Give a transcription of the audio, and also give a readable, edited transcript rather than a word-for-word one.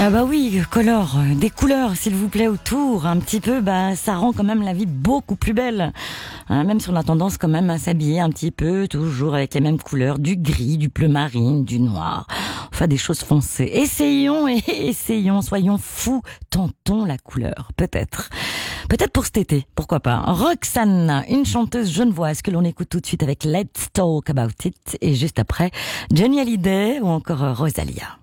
Ah bah oui, color, des couleurs s'il vous plaît autour, un petit peu, ça rend quand même la vie beaucoup plus belle. Même si on a tendance quand même à s'habiller un petit peu, toujours avec les mêmes couleurs, du gris, du bleu marine, du noir, enfin des choses foncées. Essayons, soyons fous, tentons la couleur, peut-être pour cet été, pourquoi pas. Roxane, une chanteuse genevoise que l'on écoute tout de suite avec Let's Talk About It, et juste après, Johnny Hallyday ou encore Rosalia.